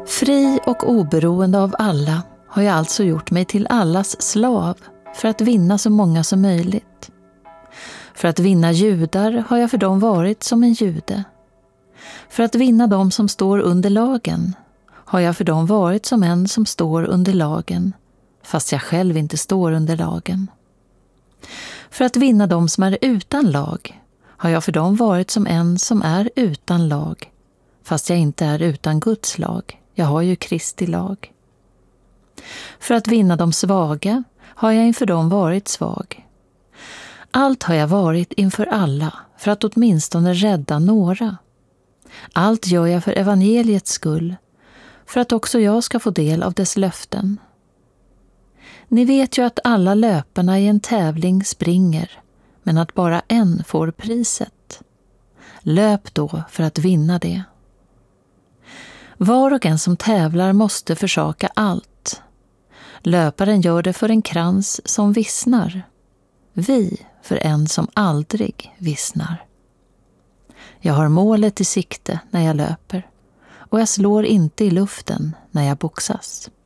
Fri och oberoende av alla har jag alltså gjort mig till allas slav för att vinna så många som möjligt. För att vinna judar har jag för dem varit som en jude. För att vinna dem som står under lagen har jag för dem varit som en som står under lagen, fast jag själv inte står under lagen. För att vinna dem som är utan lag har jag för dem varit som en som är utan lag, fast jag inte är utan Guds lag, jag har ju Kristi lag. För att vinna de svaga har jag inför dem varit svag. Allt har jag varit inför alla för att åtminstone rädda några. Allt gör jag för evangeliets skull, för att också jag ska få del av dess löften. Ni vet ju att alla löparna i en tävling springer, men att bara en får priset. Löp då för att vinna det. Var och en som tävlar måste försaka allt. Löparen gör det för en krans som vissnar. Vi för en som aldrig vissnar. Jag har målet i sikte när jag löper, och jag slår inte i luften när jag boxas.